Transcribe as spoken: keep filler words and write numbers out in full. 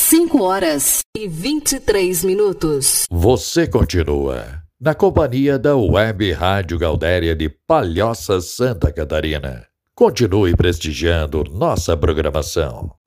cinco horas e vinte e três minutos. Você continua na companhia da Web Rádio Gaudéria de Palhoça, Santa Catarina. Continue prestigiando nossa programação.